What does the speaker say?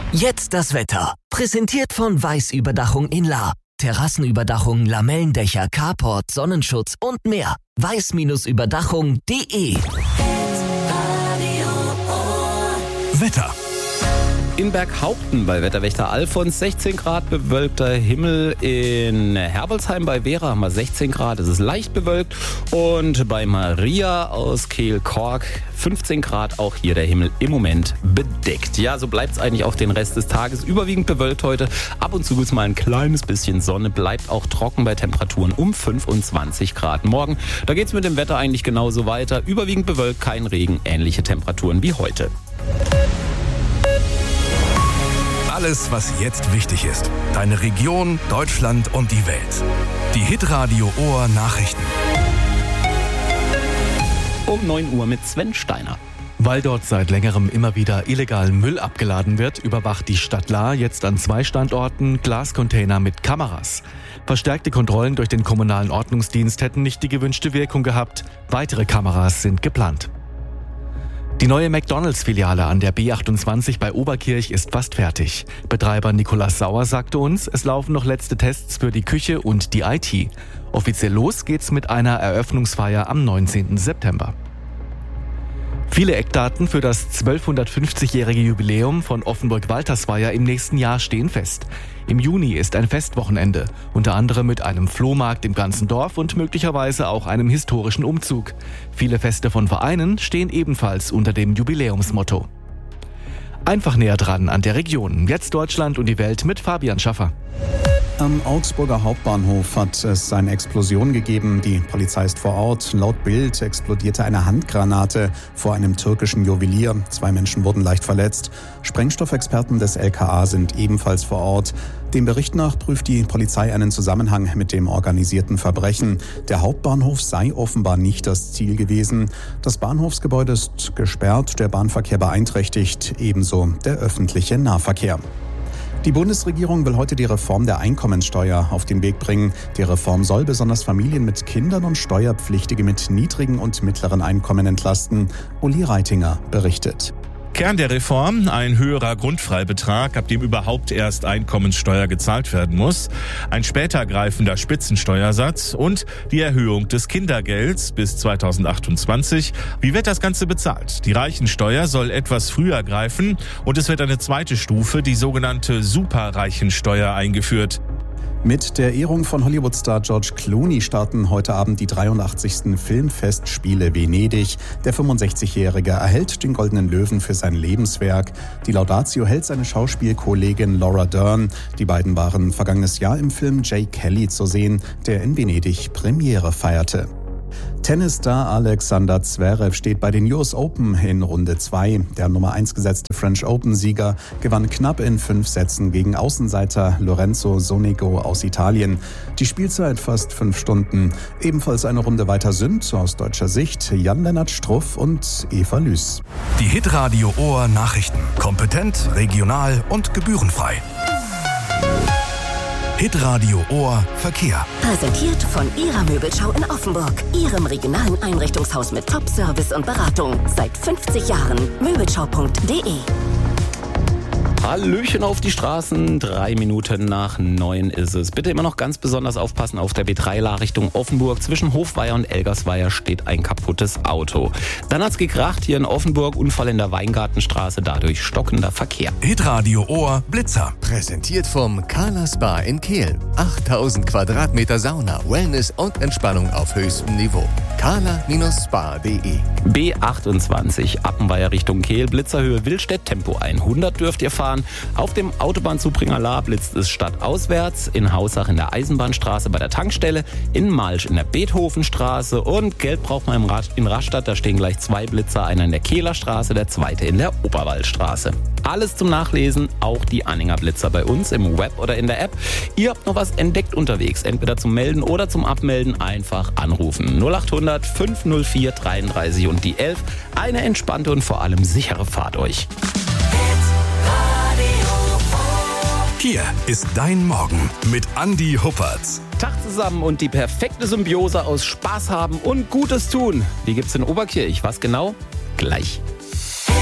Jetzt das Wetter. Präsentiert von Weiß-Überdachung in Lahr. Terrassenüberdachung, Lamellendächer, Carport, Sonnenschutz und mehr. weiß-überdachung.de. Wetter. In Berghaupten bei Wetterwächter Alfons 16 Grad, bewölkter Himmel. In Herbolzheim bei Vera haben wir 16 Grad, es ist leicht bewölkt. Und bei Maria aus Kehl-Kork 15 Grad, auch hier der Himmel im Moment bedeckt. Ja, so bleibt es eigentlich auch den Rest des Tages. Überwiegend bewölkt heute. Ab und zu ist mal ein kleines bisschen Sonne, bleibt auch trocken bei Temperaturen um 25 Grad. Morgen, da geht es mit dem Wetter eigentlich genauso weiter. Überwiegend bewölkt, kein Regen, ähnliche Temperaturen wie heute. Alles, was jetzt wichtig ist. Deine Region, Deutschland und die Welt. Die Hitradio Ohr Nachrichten. Um 9 Uhr mit Sven Steiner. Weil dort seit längerem immer wieder illegalen Müll abgeladen wird, überwacht die Stadt Lahr jetzt an 2 Standorten Glascontainer mit Kameras. Verstärkte Kontrollen durch den kommunalen Ordnungsdienst hätten nicht die gewünschte Wirkung gehabt. Weitere Kameras sind geplant. Die neue McDonalds-Filiale an der B28 bei Oberkirch ist fast fertig. Betreiber Nikolaus Sauer sagte uns, es laufen noch letzte Tests für die Küche und die IT. Offiziell los geht's mit einer Eröffnungsfeier am 19. September. Viele Eckdaten für das 1250-jährige Jubiläum von Offenburg-Waltersweier im nächsten Jahr stehen fest. Im Juni ist ein Festwochenende, unter anderem mit einem Flohmarkt im ganzen Dorf und möglicherweise auch einem historischen Umzug. Viele Feste von Vereinen stehen ebenfalls unter dem Jubiläumsmotto. Einfach näher dran an der Region. Jetzt Deutschland und die Welt mit Fabian Schaffer. Am Augsburger Hauptbahnhof hat es eine Explosion gegeben. Die Polizei ist vor Ort. Laut Bild explodierte eine Handgranate vor einem türkischen Juwelier. 2 Menschen wurden leicht verletzt. Sprengstoffexperten des LKA sind ebenfalls vor Ort. Dem Bericht nach prüft die Polizei einen Zusammenhang mit dem organisierten Verbrechen. Der Hauptbahnhof sei offenbar nicht das Ziel gewesen. Das Bahnhofsgebäude ist gesperrt, der Bahnverkehr beeinträchtigt, ebenso der öffentliche Nahverkehr. Die Bundesregierung will heute die Reform der Einkommensteuer auf den Weg bringen. Die Reform soll besonders Familien mit Kindern und Steuerpflichtige mit niedrigen und mittleren Einkommen entlasten. Uli Reitinger berichtet. Kern der Reform, ein höherer Grundfreibetrag, ab dem überhaupt erst Einkommenssteuer gezahlt werden muss, ein später greifender Spitzensteuersatz und die Erhöhung des Kindergelds bis 2028. Wie wird das Ganze bezahlt? Die Reichensteuer soll etwas früher greifen und es wird eine zweite Stufe, die sogenannte Superreichensteuer, eingeführt. Mit der Ehrung von Hollywood-Star George Clooney starten heute Abend die 83. Filmfestspiele Venedig. Der 65-Jährige erhält den Goldenen Löwen für sein Lebenswerk. Die Laudatio hält seine Schauspielkollegin Laura Dern. Die beiden waren vergangenes Jahr im Film Jay Kelly zu sehen, der in Venedig Premiere feierte. Tennisstar Alexander Zverev steht bei den US Open in Runde 2. Der Nummer 1 gesetzte French Open-Sieger gewann knapp in 5 Sätzen gegen Außenseiter Lorenzo Sonego aus Italien. Die Spielzeit fast 5 Stunden. Ebenfalls eine Runde weiter sind aus deutscher Sicht Jan-Lennart Struff und Eva Lüß. Die Hitradio Ohr Nachrichten. Kompetent, regional und gebührenfrei. Hitradio Ohr Verkehr. Präsentiert von Ihrer Möbelschau in Offenburg. Ihrem regionalen Einrichtungshaus mit Top-Service und Beratung. Seit 50 Jahren. Möbelschau.de. Hallöchen auf die Straßen, 3 Minuten nach 9 ist es. Bitte immer noch ganz besonders aufpassen, auf der B3 Lahr Richtung Offenburg. Zwischen Hofweiher und Elgersweier steht ein kaputtes Auto. Dann hat's gekracht hier in Offenburg, Unfall in der Weingartenstraße, dadurch stockender Verkehr. Hitradio Ohr Blitzer. Präsentiert vom Carla Spa in Kehl. 8000 Quadratmeter Sauna, Wellness und Entspannung auf höchstem Niveau. carla-spa.de. B28 Appenweier Richtung Kehl, Blitzerhöhe Willstedt, Tempo 100 dürft ihr fahren. Auf dem Autobahnzubringer Lahr blitzt es stadtauswärts, in Hausach in der Eisenbahnstraße bei der Tankstelle, in Malsch in der Beethovenstraße und Geld braucht man in Rastatt, da stehen gleich 2 Blitzer, einer in der Kehler Straße, der zweite in der Oberwaldstraße. Alles zum Nachlesen, auch die Anhänger Blitzer bei uns im Web oder in der App. Ihr habt noch was entdeckt unterwegs, entweder zum Melden oder zum Abmelden, einfach anrufen. 0800 504 33 und die 11. Eine entspannte und vor allem sichere Fahrt euch. Hier ist dein Morgen mit Andi Huppertz. Tag zusammen und die perfekte Symbiose aus Spaß haben und Gutes tun. Die gibt's in Oberkirch. Was genau? Gleich.